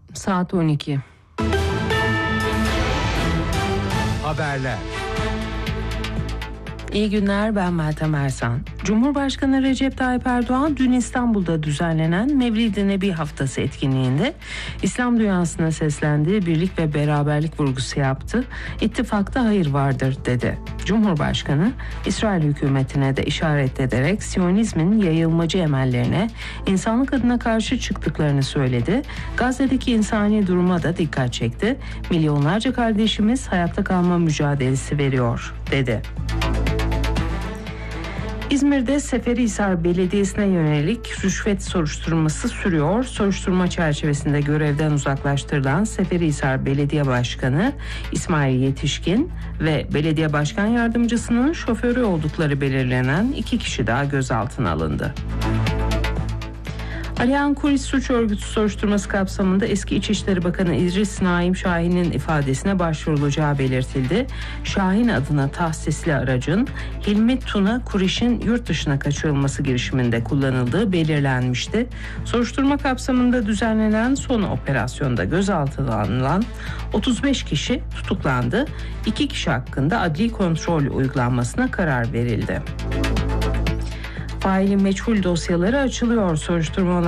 Saat 12. Haberler. İyi günler, ben Meltem Ersan. Cumhurbaşkanı Recep Tayyip Erdoğan dün İstanbul'da düzenlenen Mevlid-i Nebi Haftası etkinliğinde İslam dünyasına seslendiği birlik ve beraberlik vurgusu yaptı. İttifakta hayır vardır dedi. Cumhurbaşkanı İsrail hükümetine de işaret ederek Siyonizmin yayılmacı emellerine insanlık adına karşı çıktıklarını söyledi. Gazze'deki insani duruma da dikkat çekti. Milyonlarca kardeşimiz hayatta kalma mücadelesi veriyor dedi. İzmir'de Seferihisar Belediyesi'ne yönelik rüşvet soruşturması sürüyor. Soruşturma çerçevesinde görevden uzaklaştırılan Seferihisar Belediye Başkanı İsmail Yetişkin ve Belediye Başkan Yardımcısının şoförü oldukları belirlenen 2 kişi daha gözaltına alındı. Alihan Kuris suç örgütü soruşturması kapsamında eski İçişleri Bakanı İdris Naim Şahin'in ifadesine başvurulacağı belirtildi. Şahin adına tahsisli aracın Hilmi Tuna Kuriş'in yurt dışına kaçırılması girişiminde kullanıldığı belirlenmişti. Soruşturma kapsamında düzenlenen son operasyonda gözaltına alınan 35 kişi tutuklandı. 2 kişi hakkında adli kontrol uygulanmasına karar verildi. Faili meçhul dosyaları açılıyor. Soruşturmalar